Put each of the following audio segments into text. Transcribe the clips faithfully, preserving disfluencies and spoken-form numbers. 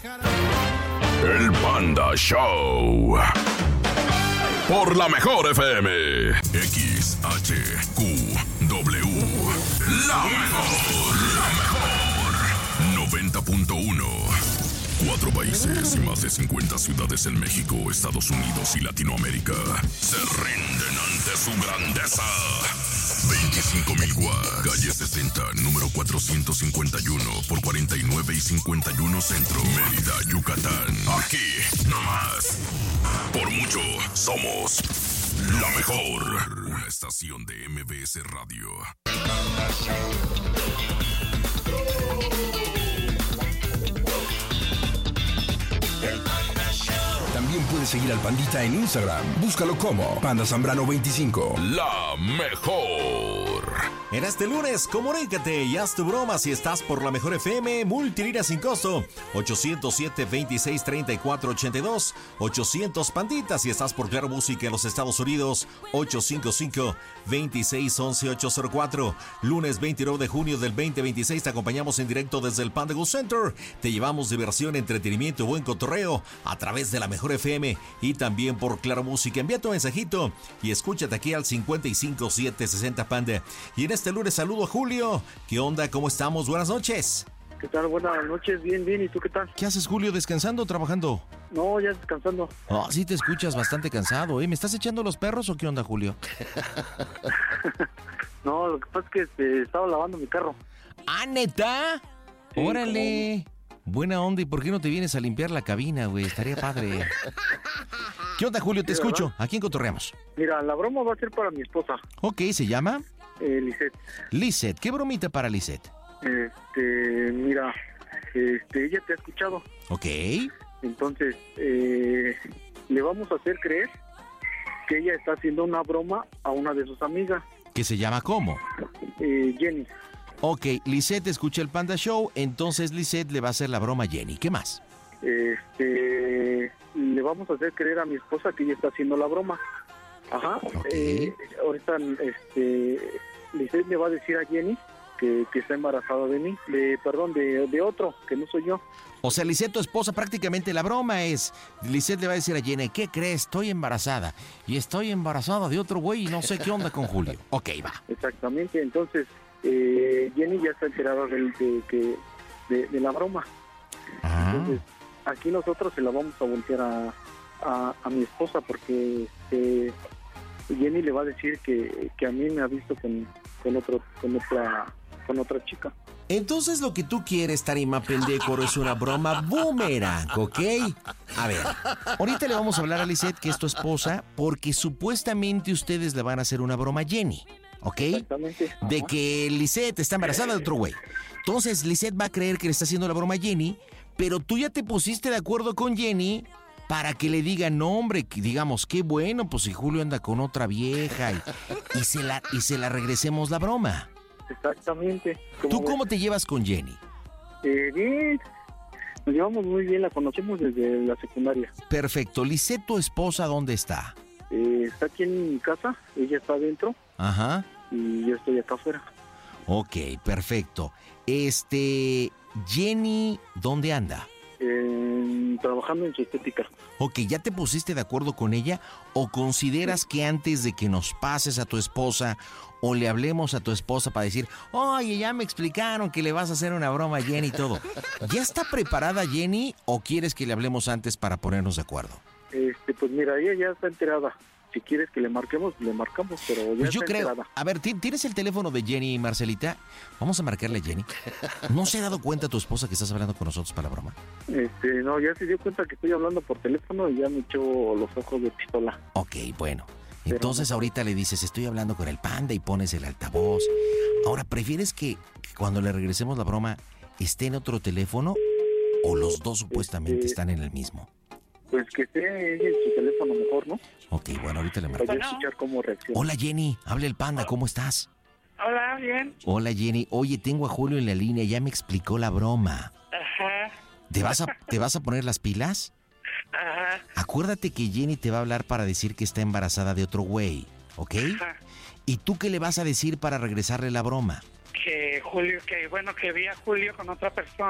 El Panda Show. Por la mejor F M. X H Q W. La mejor. La mejor. noventa punto uno. Cuatro países y más de cincuenta ciudades en México, Estados Unidos y Latinoamérica se rinden ante su grandeza. veinticinco mil watts. Calle sesenta, número cuatrocientos cincuenta y uno por cuarenta y nueve y cincuenta y uno Centro, Mérida, Yucatán. Aquí, nomás. Por mucho, somos la mejor. Una estación de M B S Radio. También puedes seguir al Pandita en Instagram. Búscalo como Panda Zambrano veinticinco. La mejor. En este lunes, comunícate y haz tu broma si estás por la mejor F M, multilínea sin costo. ochocientos siete, veintiséis, treinta y cuatro, ochenta y dos. ochocientos Pandita si estás por Claro Música en los Estados Unidos. ochocientos cincuenta y cinco, veintiséis, once, ochocientos cuatro. Lunes veintinueve de junio del veinte veintiséis te acompañamos en directo desde el Panda Go Center. Te llevamos diversión, entretenimiento y buen cotorreo a través de la mejor F M y también por Claro Música. Envía tu mensajito y escúchate aquí al cincuenta y cinco, siete sesenta Panda. Y en este lunes saludo a Julio. ¿Qué onda? ¿Cómo estamos? Buenas noches. ¿Qué tal? Buenas noches, bien, bien. ¿Y tú qué tal? ¿Qué haces, Julio? ¿Descansando o trabajando? No, ya descansando. Oh, sí te escuchas bastante cansado, ¿eh? ¿Me estás echando los perros o qué onda, Julio? No, lo que pasa es que este, estaba lavando mi carro. ¿Ah, neta? Sí, órale. Buena onda, ¿y por qué no te vienes a limpiar la cabina, güey? Estaría padre. ¿Qué onda, Julio? Te Sí, escucho. ¿verdad? ¿A quién cotorreamos? Mira, la broma va a ser para mi esposa, Ok, ¿se llama? eh, Lisette. Lisette. ¿Qué bromita para Lisette? Este, mira, este, ella te ha escuchado. Ok. Entonces, eh, le vamos a hacer creer que ella está haciendo una broma a una de sus amigas, ¿Qué se llama cómo? eh, Jenny. Ok, Lisette escucha el Panda Show, entonces Lisette le va a hacer la broma a Jenny. ¿Qué más? Este, le vamos a hacer creer a mi esposa que ella está haciendo la broma. Ajá. Ok. Eh, ahorita, este, Lisette le va a decir a Jenny que, que está embarazada de mí, de, perdón, de, de otro, que no soy yo. O sea, Lisette, tu esposa, prácticamente la broma es... Lisette le va a decir a Jenny, ¿qué crees? Estoy embarazada. Y estoy embarazada de otro güey y no sé qué onda con Julio. Ok, va. Exactamente. Entonces, eh, Jenny ya está enterada del- de, que- de, de la broma. Ah. Entonces, aquí nosotros se la vamos a voltear a, a, a mi esposa porque este, Jenny le va a decir que, que a mí me ha visto con, con otro con otra con otra chica. Entonces lo que tú quieres, Tarima Pendejo, es una broma boomerang, ¿ok? A ver, ahorita le vamos a hablar a Lisette, que es tu esposa, porque supuestamente ustedes le van a hacer una broma a Jenny, ¿ok? Exactamente. De Ajá. que Lisette está embarazada de otro güey. Entonces Lisette va a creer que le está haciendo la broma a Jenny, pero tú ya te pusiste de acuerdo con Jenny para que le diga, no hombre, que digamos, qué bueno, pues si Julio anda con otra vieja y, y, se, la, y se la regresemos la broma. Exactamente. ¿Tú ves? cómo te llevas con Jenny? Eh, bien. Nos llevamos muy bien, la conocemos desde la secundaria. Perfecto. Lisette, tu esposa, ¿dónde está? Eh, está aquí en mi casa, ella está adentro Ajá. y yo estoy acá afuera. Ok, perfecto. Este, Jenny, ¿dónde anda? Eh, trabajando en su estética. Ok, ¿ya te pusiste de acuerdo con ella o consideras que antes de que nos pases a tu esposa o le hablemos a tu esposa para decir, oye, ya me explicaron que le vas a hacer una broma a Jenny y todo? ¿Ya está preparada Jenny o quieres que le hablemos antes para ponernos de acuerdo? Este, pues mira, ella ya está enterada. Si quieres que le marquemos, le marcamos, pero ya Pues yo está creo. enterada. A ver, ¿ti- ¿tienes el teléfono de Jenny, Marcelita? Vamos a marcarle a Jenny. ¿No se ha dado cuenta tu esposa que estás hablando con nosotros para la broma? Este, no, ya se dio cuenta que estoy hablando por teléfono y ya me echó los ojos de pistola. Ok, bueno. Entonces ahorita le dices, estoy hablando con el Panda y pones el altavoz. Ahora, ¿prefieres que, que cuando le regresemos la broma esté en otro teléfono o los dos supuestamente Este- están en el mismo? Pues que esté ella en su teléfono mejor, ¿no? Ok, bueno, ahorita le Para marco. yo escuchar cómo reacciona. Hola Jenny, habla el Panda, ¿cómo estás? Hola, bien. Hola Jenny, oye, tengo a Julio en la línea, ya me explicó la broma. Ajá, ¿Te vas a, te vas a poner las pilas? ajá, Acuérdate que Jenny te va a hablar para decir que está embarazada de otro güey, ¿ok? ajá. ¿Y tú qué le vas a decir para regresarle la broma? Que Julio, que bueno, que vi a Julio con otra persona.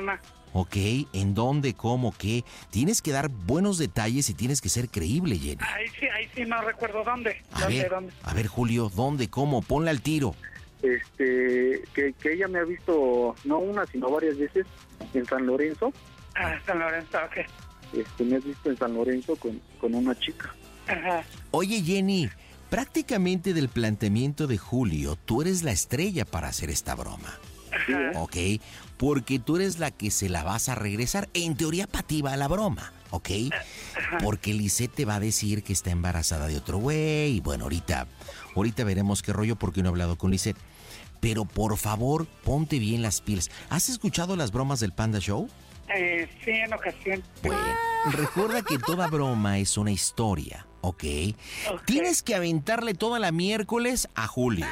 Ok, ¿en dónde, cómo, qué? Tienes que dar buenos detalles y tienes que ser creíble, Jenny. Ahí sí, ahí sí no recuerdo dónde. A ¿Dónde, ver, dónde? a ver, Julio, ¿dónde, cómo? Ponle al tiro. Este, que, que ella me ha visto no una, sino varias veces en San Lorenzo. Ah, San Lorenzo, ok. Este, me has visto en San Lorenzo con, con una chica. Ajá. Oye, Jenny, prácticamente del planteamiento de Julio, tú eres la estrella para hacer esta broma. Ajá. ¿Ok? Porque tú eres la que se la vas a regresar. En teoría, para ti va la broma, ¿ok? Porque Lisette te va a decir que está embarazada de otro güey. Y bueno, ahorita, ahorita veremos qué rollo porque no he hablado con Lisette. Pero por favor, ponte bien las pilas. ¿Has escuchado las bromas del Panda Show? Eh, sí, en ocasión. Bueno, recuerda que toda broma es una historia, ¿ok? Ok. Tienes que aventarle toda la miércoles a Julio.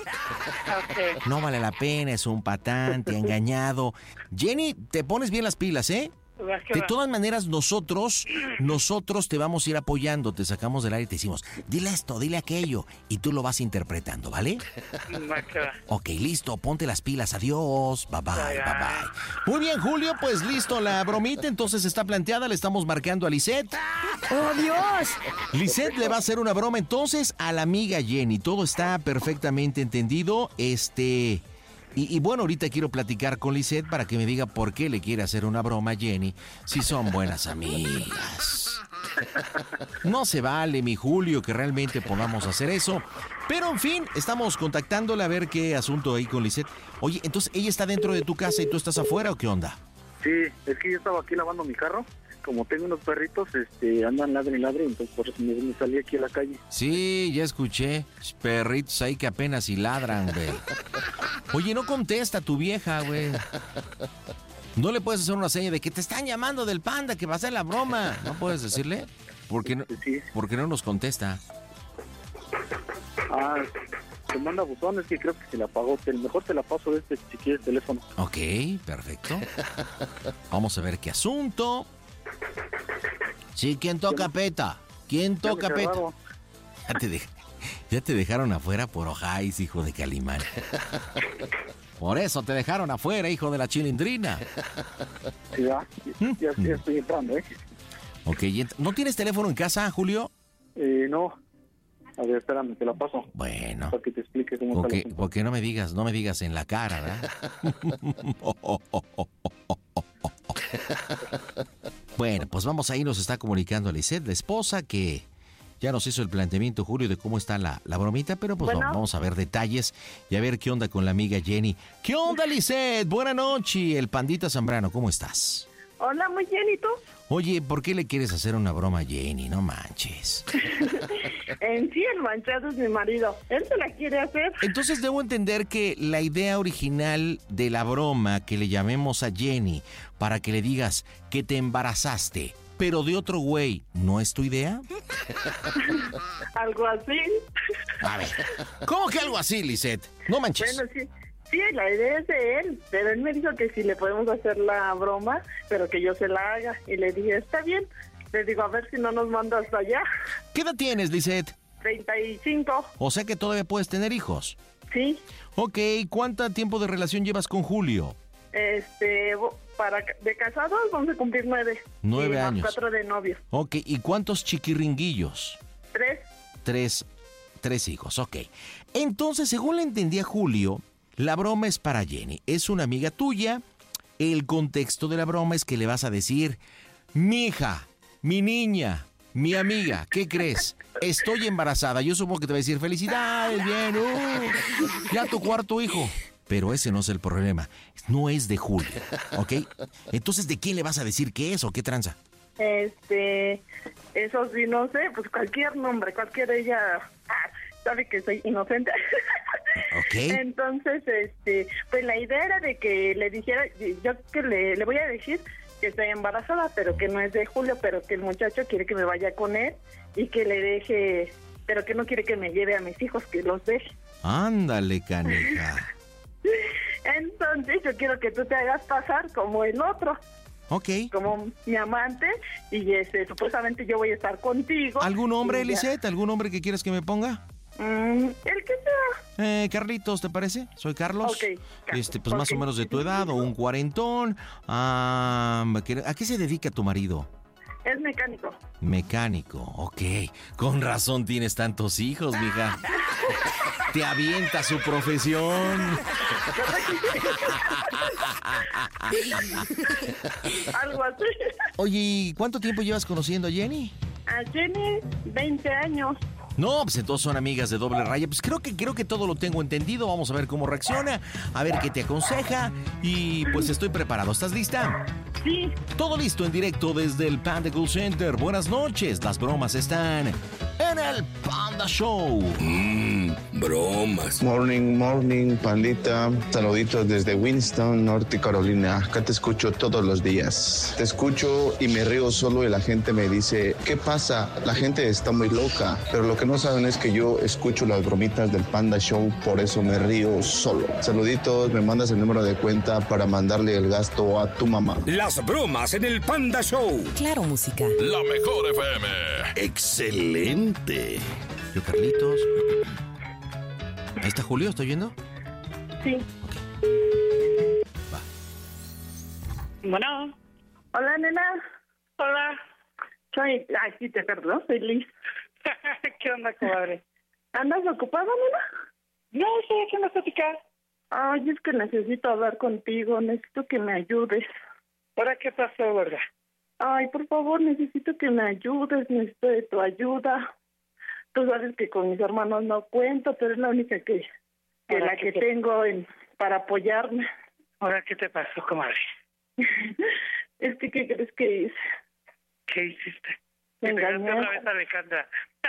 Ok. No vale la pena, es un patán, te ha engañado. Jenny, te pones bien las pilas, ¿eh? Va que De va. todas maneras, nosotros, nosotros te vamos a ir apoyando, te sacamos del aire y te decimos, dile esto, dile aquello, y tú lo vas interpretando, ¿vale? Va que va. Ok, listo, ponte las pilas, adiós, bye bye, Bye, bye bye. bye. Muy bien, Julio, pues listo, la bromita entonces está planteada, le estamos marcando a Lisette. ¡Oh, Dios! Lisette le va a hacer una broma entonces a la amiga Jenny, todo está perfectamente entendido, este... Y, y bueno, ahorita quiero platicar con Lisette para que me diga por qué le quiere hacer una broma a Jenny si son buenas amigas. No se vale, mi Julio, que realmente podamos hacer eso. Pero en fin, estamos contactándola a ver qué asunto hay con Lisette. Oye, entonces, ¿ella está dentro de tu casa y tú estás afuera o qué onda? Sí, es que yo estaba aquí lavando mi carro. Como tengo unos perritos, este, andan ladre y ladre, entonces por eso me, me salí aquí a la calle. Sí, ya escuché. Perritos ahí que apenas y ladran, güey. Oye, no contesta tu vieja, güey. No le puedes hacer una seña de que te están llamando del Panda, que va a hacer la broma. ¿No puedes decirle? Porque no, Sí. porque no nos contesta. Ah, te manda buzones que creo que se la apagó. Te- Mejor te la paso de este, si quieres, teléfono. Ok, perfecto. Vamos a ver qué asunto. Sí, ¿quién toca peta? ¿Quién Ya me toca peta? cerraron. Ya te, dej- ya te dejaron afuera por ojáis, hijo de Calimán. Por eso te dejaron afuera, hijo de la chilindrina. Sí, ya, ya, ya estoy entrando, ¿eh? Ok, y ent- ¿no tienes teléfono en casa, Julio? Eh, no. A ver, espérame, te la paso. Bueno, Para que te explique cómo está porque, el asunto. porque no me digas, no me digas en la cara, ¿verdad? Bueno, pues vamos ahí, nos está comunicando Lisette, la esposa, que ya nos hizo el planteamiento, Julio, de cómo está la, la bromita, pero pues Bueno. vamos a ver detalles y a ver qué onda con la amiga Jenny. ¿Qué onda, Lisette? Buenas noches, el Pandita Zambrano, ¿cómo estás? Hola, muy bien, ¿y tú? Oye, ¿por qué le quieres hacer una broma a Jenny? No manches. En sí, el manchado es mi marido. Él se la quiere hacer. Entonces debo entender que la idea original de la broma que le llamemos a Jenny para que le digas que te embarazaste, pero de otro güey, ¿no es tu idea? Algo así. A ver, ¿cómo que algo así, Lisette? No manches. Bueno, sí. Sí, la idea es de él, pero él me dijo que si le podemos hacer la broma, pero que yo se la haga. Y le dije, está bien. Le digo, a ver si no nos manda hasta allá. ¿Qué edad tienes, Lisette? treinta y cinco. O sea que todavía puedes tener hijos. Sí. Ok, ¿cuánto tiempo de relación llevas con Julio? Este, bo- para de casados vamos a cumplir nueve. Nueve Y más años. cuatro de novios. Ok, ¿y cuántos chiquiringuillos? Tres. Tres, tres hijos, ok. Entonces, según le entendí a Julio, la broma es para Jenny. Es una amiga tuya. El contexto de la broma es que le vas a decir, mi hija, mi niña, mi amiga, ¿qué crees? Estoy embarazada. Yo supongo que te va a decir, felicidades, bien, uh, ya tu cuarto hijo. Pero ese no es el problema. No es de Julio, ¿ok? Entonces, ¿de quién le vas a decir qué es o qué tranza? Este, eso sí, no sé, pues cualquier nombre, cualquier ella, ah, sabe que soy inocente. Ok. Entonces, este, pues la idea era de que le dijera, yo que le, le voy a decir que estoy embarazada, pero que no es de Julio, pero que el muchacho quiere que me vaya con él y que le deje, pero que no quiere que me lleve a mis hijos, que los deje. Ándale, caneja. Entonces, yo quiero que tú te hagas pasar como el otro, Ok. como mi amante, y este, supuestamente yo voy a estar contigo. ¿Algún hombre, Y ya. Lisette? ¿Algún hombre que quieras que me ponga? Mm, el que sea. Eh, Carlitos, ¿te parece? Soy Carlos. Ok, Car- Este, pues más ok. o menos de tu edad, o un cuarentón. Ah, ¿a qué se dedica tu marido? Es mecánico. Mecánico, ok. Con razón tienes tantos hijos, mija. Te avienta su profesión. Algo así. Oye, ¿y cuánto tiempo llevas conociendo a Jenny? A Jenny, veinte años. No, pues entonces son amigas de doble raya. Pues creo que creo que todo lo tengo entendido. Vamos a ver cómo reacciona, a ver qué te aconseja. Y pues estoy preparado. ¿Estás lista? Sí. Todo listo en directo desde el Panda Cool Center. Buenas noches. Las bromas están en el Panda Show. Mmm, bromas. Morning, morning, pandita. Saluditos desde Winston, Norte Carolina. Acá te escucho todos los días. Te escucho y me río solo y la gente me dice, ¿qué pasa? La gente está muy loca. Pero lo que no saben es que yo escucho las bromitas del Panda Show, por eso me río solo. Saluditos, me mandas el número de cuenta para mandarle el gasto a tu mamá. Las bromas en el Panda Show. Claro, música. La mejor F M. Excelente. Yo, Carlitos. Ahí está Julio, ¿estoy viendo? Sí. Va. Bueno, Hola, nena. hola. Soy... Ay, sí, te perdón, soy Liz. ¿Qué onda, comadre? ¿Andas ocupada, nena? No, sí, ¿qué me platicar? Ay, es que necesito hablar contigo. Necesito que me ayudes. ¿Ahora qué pasó, gorda? Ay, por favor, necesito que me ayudes. Necesito de tu ayuda. Tú sabes que con mis hermanos no cuento, pero es la única que, que Ahora, la ¿qué que te- tengo en, para apoyarme. ¿Ahora qué te pasó, comadre? Es que, ¿qué crees que hice? ¿Qué hiciste? Me ¿Te pegaste engañé. otra vez a Alejandra?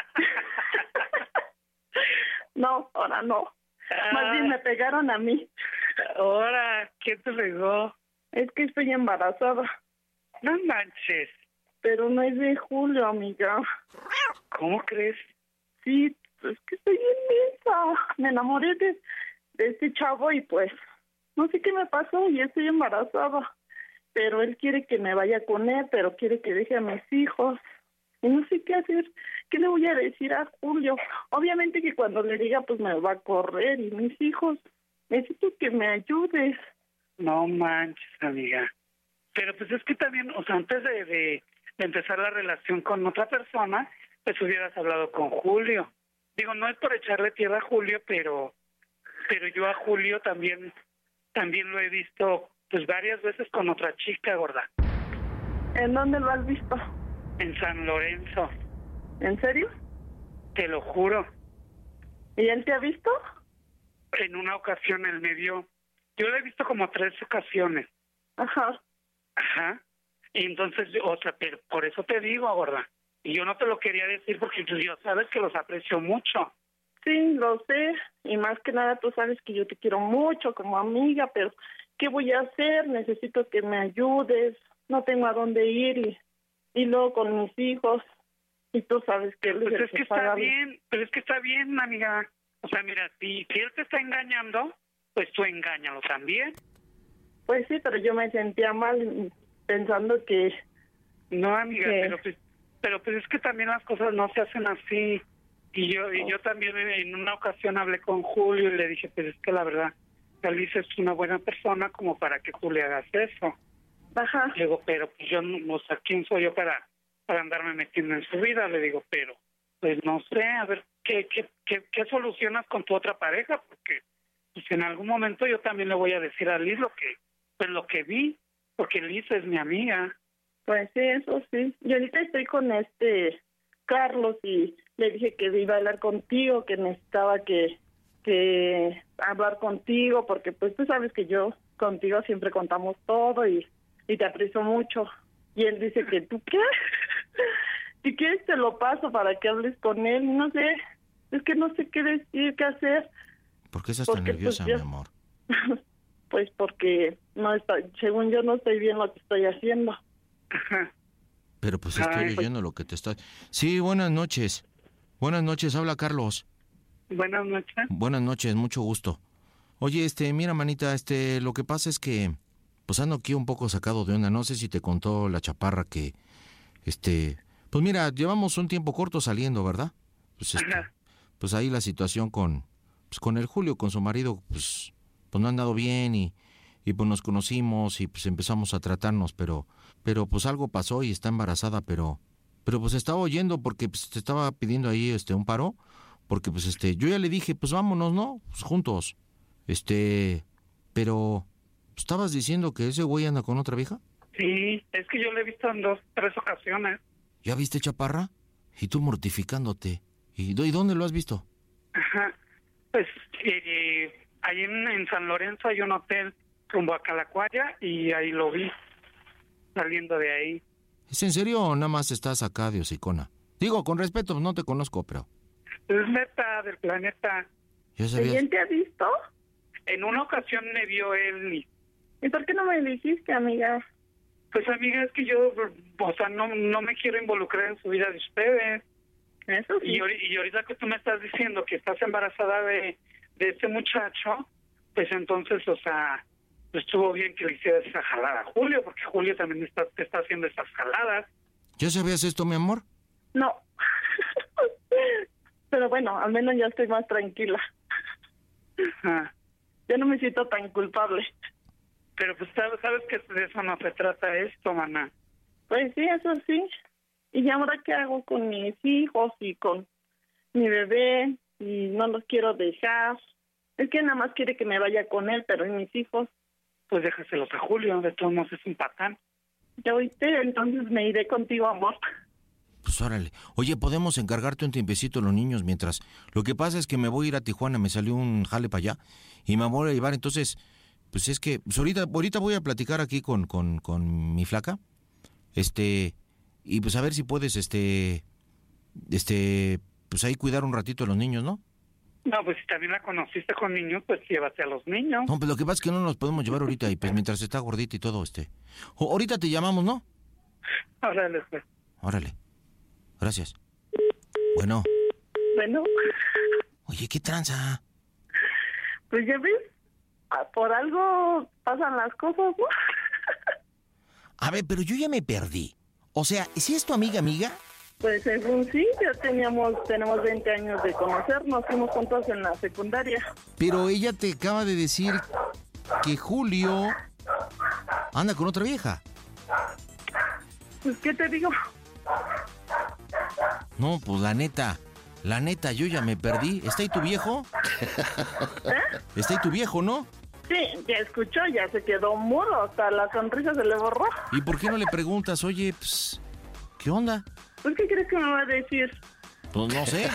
No, ahora no. Más bien me pegaron a mí. Ahora, ¿quién te pegó? Es que estoy embarazada, No manches. pero no es de Julio, amiga. ¿Cómo crees? Sí, es que estoy inmensa. Me enamoré de, de este chavo y pues no sé qué me pasó y estoy embarazada. Pero él quiere que me vaya con él, pero quiere que deje a mis hijos. Y no sé qué hacer. ¿Qué le voy a decir a Julio? Obviamente que cuando le diga pues me va a correr y mis hijos. Necesito que me ayudes. No manches, amiga. Pero pues es que también, o sea, antes de, de, de empezar la relación con otra persona, pues hubieras hablado con Julio. Digo, no es por echarle tierra a Julio, pero pero yo a Julio también también lo he visto pues varias veces con otra chica, gorda, ¿En dónde lo has visto? en San Lorenzo, ¿En serio? te lo juro. ¿Y él te ha visto? En una ocasión él me vio, yo lo he visto como tres ocasiones, Ajá. ajá, y entonces, o sea, pero por eso te digo, gorda, y yo no te lo quería decir porque pues, yo sabes que los aprecio mucho. Sí, lo sé. Y más que nada tú sabes que yo te quiero mucho como amiga, pero ¿qué voy a hacer? Necesito que me ayudes. No tengo a dónde ir y, y luego con mis hijos. Y tú sabes que él Pues es el es que que está paga. bien, pero es que está bien, amiga. O sea, mira, si, si él te está engañando, pues tú engáñalo también. Pues sí, pero yo me sentía mal pensando que... No, amiga, ¿Qué? pero pues, pero pues es que también las cosas no se hacen así. Y yo y yo también en en una ocasión hablé con Julio y le dije, pues es que la verdad, Alicia es una buena persona como para que tú le hagas eso. Ajá. Le digo, pero pues yo, no, o sea, ¿quién soy yo para, para andarme metiendo en su vida? Le digo, pero, pues no sé, a ver, ¿qué, qué, qué, qué solucionas con tu otra pareja? Porque pues en algún momento yo también le voy a decir a Liz lo que, pues lo que vi, porque Liz es mi amiga. Pues sí, eso sí. Y ahorita estoy con este Carlos y le dije que iba a hablar contigo, que necesitaba que, que hablar contigo, porque pues tú sabes que yo contigo siempre contamos todo y, y te aprecio mucho. Y él dice que tú qué, si quieres te lo paso para que hables con él. No sé, es que no sé qué decir, qué hacer. ¿Por qué estás tan Porque, nerviosa, pues, mi yo- amor? Pues porque no está, según yo no estoy bien lo que estoy haciendo. Ajá. Pero pues estoy Ay, pues- oyendo lo que te está... Sí, buenas noches. Buenas noches, habla Carlos. Buenas noches. Buenas noches, mucho gusto. Oye, este, mira, manita, este, lo que pasa es que, pues ando aquí un poco sacado de onda. No sé si te contó la chaparra que, este, pues mira, llevamos un tiempo corto saliendo, ¿verdad? Pues este, Ajá. pues ahí la situación con, pues con el Julio, con su marido, pues, pues no ha andado bien y, y pues nos conocimos y pues empezamos a tratarnos, pero, pero pues algo pasó y está embarazada, pero, pero pues estaba oyendo porque pues te estaba pidiendo ahí este un paro, porque pues este, yo ya le dije, pues vámonos, ¿no? Pues juntos, este, pero, ¿estabas diciendo que ese güey anda con otra vieja? Sí, es que yo lo he visto en dos, tres ocasiones. ¿Ya viste, chaparra? Y tú mortificándote. ¿Y, ¿y dónde lo has visto? Ajá, pues eh, ahí en, en San Lorenzo hay un hotel rumbo a Calacuaya y ahí lo vi saliendo de ahí. ¿Es en serio o nada más estás acá de hocicona? Digo, con respeto, no te conozco, pero... Es neta del planeta. ¿Ya sabías? ¿Quién te ha visto? En una ocasión me vio él y... ¿Y por qué no me dijiste, amiga? Pues amiga, es que yo, o sea, no, no me quiero involucrar en su vida de ustedes. Eso sí. Y, y ahorita que tú me estás diciendo que estás embarazada de, de este muchacho, pues entonces, o sea, estuvo bien que le hicieras esa jalada a Julio, porque Julio también está, te está haciendo esas jaladas. ¿Ya sabías esto, mi amor? No. Pero bueno, al menos ya estoy más tranquila. Ajá. Ya no me siento tan culpable. Pero pues sabes, sabes que de eso no se trata esto, maná. Pues sí, eso sí. ¿Y ahora qué hago con mis hijos y con mi bebé? Y no los quiero dejar. Es que nada más quiere que me vaya con él, pero ¿y mis hijos? Pues déjaselos a Julio, de todos modos es un patán. Ya oíste, entonces me iré contigo, amor. Pues órale. Oye, ¿podemos encargarte un tiempecito a los niños mientras? Lo que pasa es que me voy a ir a Tijuana, me salió un jale para allá y me voy a llevar, entonces... Pues es que pues ahorita, ahorita voy a platicar aquí con, con, con mi flaca, este, y pues a ver si puedes, este, este, pues ahí cuidar un ratito a los niños, ¿no? No, pues si también la conociste con niños, pues llévate a los niños. No, pues lo que pasa es que no nos podemos llevar ahorita y pues mientras está gordita y todo, este. O, ahorita te llamamos, ¿no? Órale, pues. Órale. Gracias. Bueno. Bueno. Oye, ¿qué tranza? Pues ya ves. Por algo pasan las cosas, ¿no? A ver, pero yo ya me perdí. O sea, ¿si es tu amiga, amiga? Pues según sí, ya teníamos, tenemos veinte años de conocernos, fuimos juntos en la secundaria. Pero ella te acaba de decir que Julio anda con otra vieja. Pues, ¿qué te digo? No, pues la neta, la neta, yo ya me perdí. ¿Está ahí tu viejo? ¿Eh? ¿Está ahí tu viejo, no? Sí, ya escuchó, ya se quedó mudo, hasta la sonrisa se le borró. ¿Y por qué no le preguntas, oye, pues, qué onda? Pues, ¿qué crees que me va a decir? Pues no sé.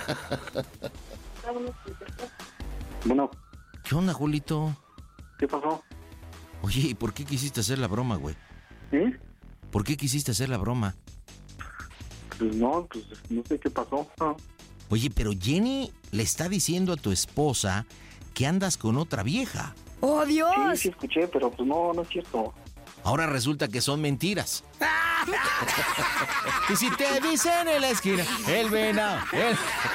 Bueno, ¿Qué onda, Julito? ¿qué pasó? Oye, ¿y por qué quisiste hacer la broma, güey? ¿Eh? ¿Por qué quisiste hacer la broma? Pues no, pues no sé qué pasó. Ah. Oye, pero Jenny le está diciendo a tu esposa que andas con otra vieja. ¡Oh, Dios! Sí, sí escuché, pero pues no, no es cierto. Ahora resulta que son mentiras. Y si te dicen en la esquina, el venado, el...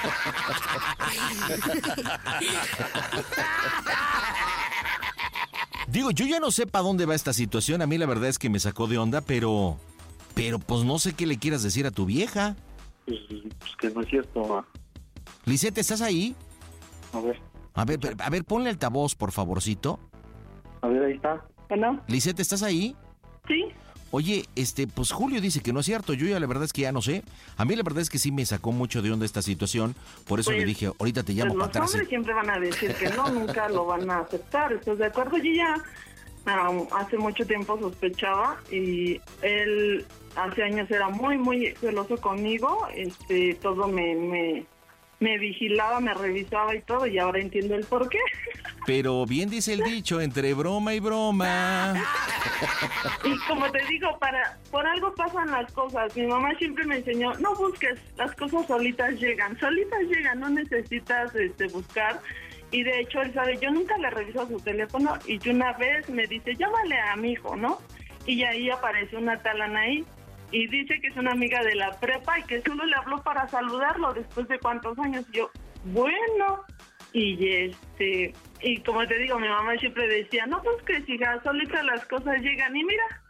Digo, yo ya no sé para dónde va esta situación. A mí la verdad es que me sacó de onda, pero... Pero pues no sé qué le quieras decir a tu vieja. Pues, pues que no es cierto. Ah. Lisette, ¿estás ahí? A ver, A ver, a ver, ponle altavoz, por favorcito. a ver, ahí está. ¿Bueno? Lisette, ¿estás ahí? Sí. Oye, este, pues Julio dice que no es cierto. Yo ya la verdad es que ya no sé. A mí la verdad es que sí me sacó mucho de onda esta situación. Por eso Pues, le dije, ahorita te llamo Pues para los atrás. hombres siempre van a decir que no, nunca lo van a aceptar. ¿Estás de acuerdo? Yo ya um, hace mucho tiempo sospechaba y él hace años era muy, muy celoso conmigo. Este, todo me, me, me vigilaba, me revisaba y todo, y ahora entiendo el por qué. Pero bien dice el dicho, entre broma y broma. Y como te digo, para por algo pasan las cosas. Mi mamá siempre me enseñó, no busques, las cosas solitas llegan, solitas llegan, no necesitas este buscar. Y de hecho, él sabe, yo nunca le reviso su teléfono y yo una vez me dice, llámale a mi hijo, ¿no? Y ahí aparece una tal Anaí y dice que es una amiga de la prepa y que solo le habló para saludarlo después de cuántos años. Y yo, bueno, y este, y como te digo, mi mamá siempre decía, no busques, hija, solitas las cosas llegan. Y mira,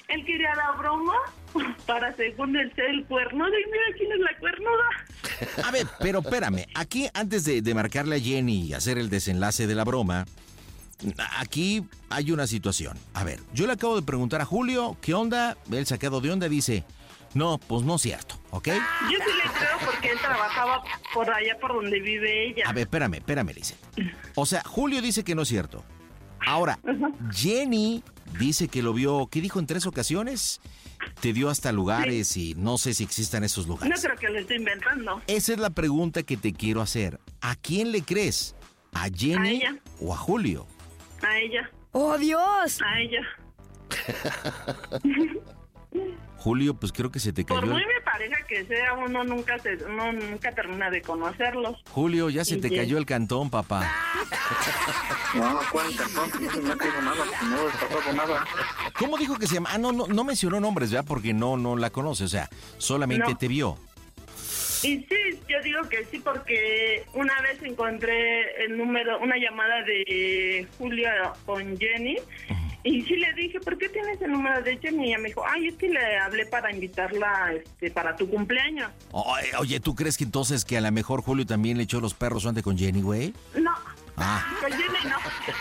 él quería la broma para según él ser el cuernudo. Y mira quién es la cuernuda. A ver, pero espérame. Aquí, antes de, de marcarle a Jenny y hacer el desenlace de la broma, aquí hay una situación. A ver, yo le acabo de preguntar a Julio, ¿qué onda? Él sacado de onda dice, no, pues no es cierto, ¿ok? Yo sí le creo porque él trabajaba por allá por donde vive ella. A ver, espérame, espérame, Lizeth. O sea, Julio dice que no es cierto. Ahora, uh-huh. Jenny dice que lo vio, ¿qué dijo? En tres ocasiones. Te dio hasta lugares sí. y no sé si existan esos lugares. No creo que lo esté inventando. Esa es la pregunta que te quiero hacer. ¿A quién le crees? ¿A Jenny a ella. o a Julio? A ella. ¡Oh, Dios! A ella. Julio, pues creo que se te cayó. Por muy me pareja que sea, uno nunca se, uno nunca termina de conocerlos. Julio, ya se y te bien. cayó el cantón, papá. No, ¿cuál cantón? No tengo nada, no he pasado nada. ¿Cómo dijo que se llama? Ah, no, no, no mencionó nombres, ¿verdad? Porque no, no la conoce, o sea, solamente no. te vio. Y sí, yo digo que sí, porque una vez encontré el número, una llamada de Julio con Jenny. Y sí le dije, ¿por qué tienes el número de Jenny? Y ella me dijo, ay, es que le hablé para invitarla este, para tu cumpleaños. Oye, oye, ¿tú crees que entonces que a lo mejor Julio también le echó los perros antes con Jenny, güey? No, ah. con Jenny no.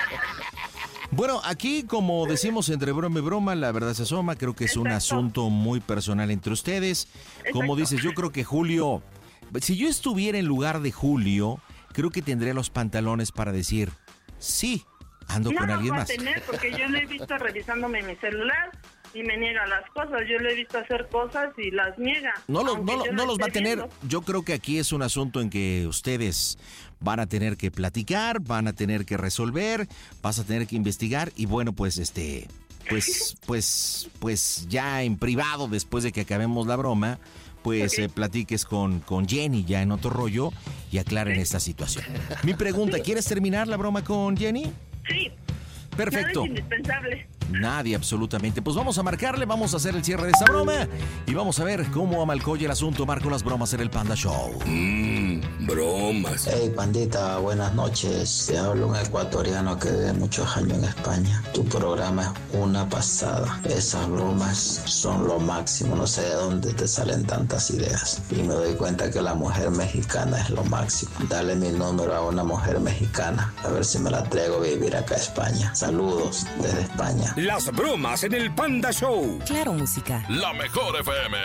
Bueno, aquí, como decimos entre broma y broma, la verdad se asoma. Creo que es Exacto. un asunto muy personal entre ustedes. Exacto. Como dices, yo creo que Julio, si yo estuviera en lugar de Julio, creo que tendría los pantalones para decir, sí, ando no con alguien va más. A tener, porque yo lo he visto revisándome mi celular y me niega las cosas. Yo lo he visto hacer cosas y las niega. No, lo, no, no, no los va a tener. Viendo. Yo creo que aquí es un asunto en que ustedes van a tener que platicar, van a tener que resolver, vas a tener que investigar y bueno, pues este, pues, pues, pues ya en privado, después de que acabemos la broma, pues okay. eh, platiques con, con Jenny ya en otro rollo y aclaren esta situación. Mi pregunta, ¿quieres terminar la broma con Jenny? Sí. Perfecto. Nada es indispensable. Nadie, absolutamente. Pues vamos a marcarle, vamos a hacer el cierre de esta broma y vamos a ver cómo amalcoya el asunto. Marco las bromas en el Panda Show. Mmm, bromas. Hey, pandita, buenas noches. Te hablo un ecuatoriano que vive muchos años en España. Tu programa es una pasada. Esas bromas son lo máximo. No sé de dónde te salen tantas ideas. Y me doy cuenta que la mujer mexicana es lo máximo. Dale mi número a una mujer mexicana. A ver si me la traigo a vivir acá a España. Saludos desde España. Las bromas en el Panda Show. Claro, música. La mejor F M.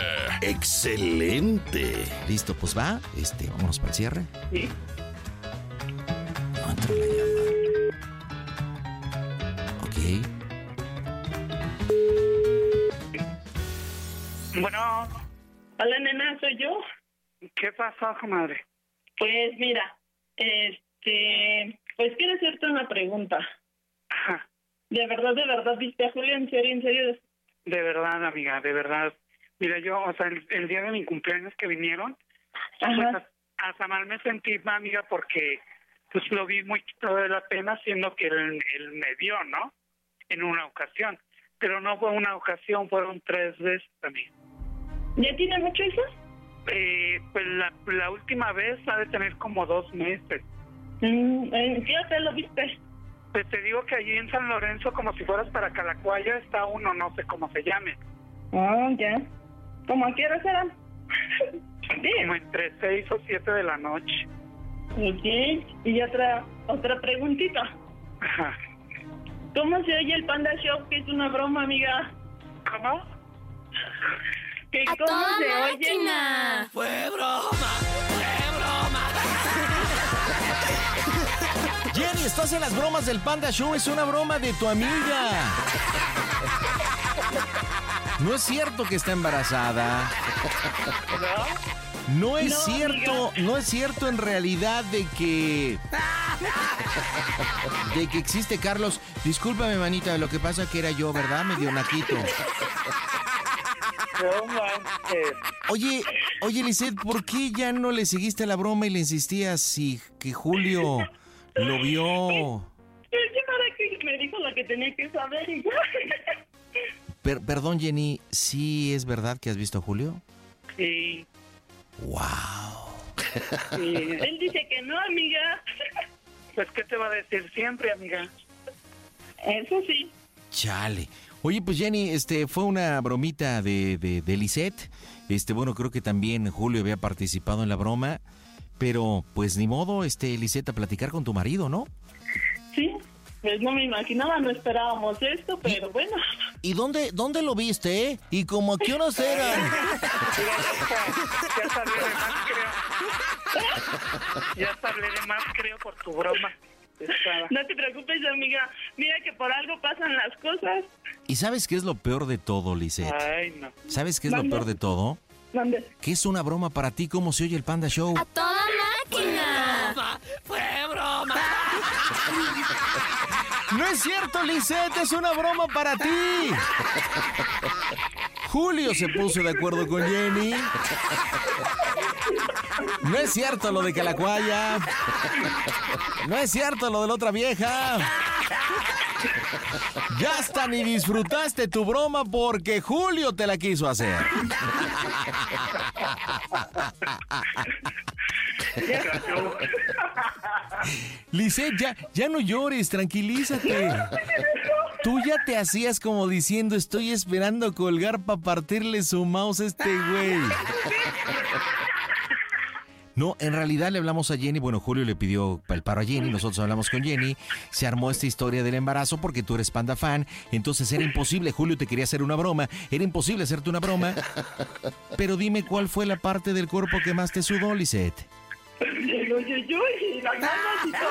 Excelente. Listo, pues va. Este, vámonos para el cierre. Sí. No entra la llamada. Ok. Bueno. Hola, nena, soy yo. ¿Qué pasó, comadre? Pues mira, este, pues quiero hacerte una pregunta. Ajá. ¿De verdad, de verdad viste a Julio? ¿En serio, en serio? De verdad, amiga, de verdad. Mira, yo, o sea, el, el día de mi cumpleaños que vinieron, Ajá. pues hasta mal me sentí, amiga, porque pues lo vi muy quitado de la pena, siendo que él, él me vio, ¿no? En una ocasión. Pero no fue una ocasión, fueron tres veces, amiga. ¿Ya tiene mucho eso? Eh, pues la, la última vez ha de tener como dos meses. Mm, ¿En qué hotel lo viste? Pues te digo que allí en San Lorenzo, como si fueras para Calacuaya, está uno, no sé cómo se llame. Ah, oh, ya. ¿Cómo a qué hora serán? Como entre seis o siete de la noche. Ok. Y otra, otra preguntita. Ajá. ¿Cómo se oye el Panda Show? Que es una broma, amiga. ¿Cómo? ¿Que ¡A cómo toda se máquina! oye? ¡Fue broma! ¡Fue broma! Jenny, estás en las bromas del Panda Show. Es una broma de tu amiga. No es cierto que está embarazada. ¿No? No es No, cierto, amiga. no es cierto en realidad de que... De que existe Carlos. Discúlpame, manita, lo que pasa que era yo, ¿verdad? Medio naquito. No manches. Oye, oye, Lizeth, ¿por qué ya no le seguiste la broma y le insistías si que Julio lo vio? Pues yo para que me dijo lo que tenía que saber y ya. Per- perdón, Jenny, ¿sí es verdad que has visto a Julio? Sí, ¡Wow! sí. Él dice que no, amiga. Pues, ¿qué te va a decir siempre, amiga? Eso sí. Chale. Oye, pues Jenny, este, fue una bromita de, de, de Lisette. Este, bueno, creo que también Julio había participado en la broma. Pero, pues ni modo, este, Lisette, a platicar con tu marido, ¿no? Sí, pues no me imaginaba, no esperábamos esto, pero ¿Y, bueno. ¿Y dónde, dónde lo viste, eh? ¿Y como a qué horas eran? Ya te hablé de más, creo. Ya te hablé de más, creo, por tu broma. Estaba. No te preocupes, amiga. Mira que por algo pasan las cosas. ¿Y sabes qué es lo peor de todo, Lisette? Ay, no. ¿Sabes qué es ¿Mande? lo peor de todo? ¿Dónde? Que es una broma para ti, como se oye el Panda Show. ¡A toda máquina! ¡Fue broma! No es cierto, Lisette, es una broma para ti. Julio se puso de acuerdo con Jenny. No es cierto lo de Calacuaya. No es cierto lo de la otra vieja. Ya hasta ni disfrutaste tu broma porque Julio te la quiso hacer. Lisette, ya, ya no llores, tranquilízate. Tú ya te hacías como diciendo, estoy esperando colgar para partirle su mouse a este güey. No, en realidad le hablamos a Jenny, bueno, Julio le pidió el paro a Jenny, nosotros hablamos con Jenny, se armó esta historia del embarazo porque tú eres Panda fan, entonces era imposible, Julio te quería hacer una broma, era imposible hacerte una broma, pero dime cuál fue la parte del cuerpo que más te sudó, Lisette. El uyuyuy y las manos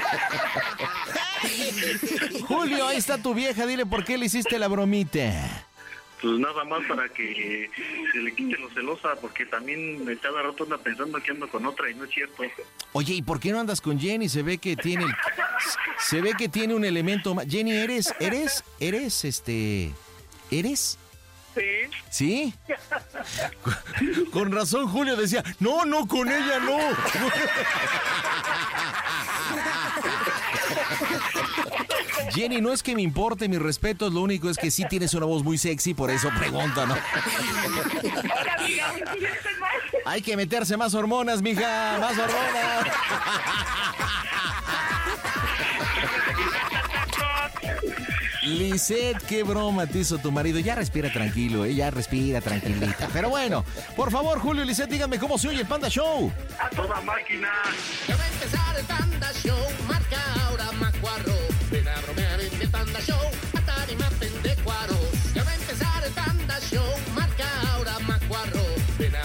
y todo. Julio, ahí está tu vieja, dile por qué le hiciste la bromita. Pues nada más para que se le quite lo celosa, porque también cada rato anda pensando que ando con otra y no es cierto. Oye, ¿y por qué no andas con Jenny? Se ve que tiene, se ve que tiene un elemento más. Jenny, eres, eres, eres, este, eres. Sí. ¿Sí? Con razón Julio decía, no, no, con ella no. Jenny, no es que me importe, mis respetos, lo único es que sí tienes una voz muy sexy, por eso pregunto, ¿no? Hay que meterse más hormonas, mija, más hormonas. Lisette, qué broma te hizo tu marido. Ya respira tranquilo, ¿eh? Ya respira tranquilita. Pero bueno, por favor, Julio y Lisette, díganme cómo se oye el Panda Show. A toda máquina. Ya va a empezar el Panda Show, marca ahora Macuarro.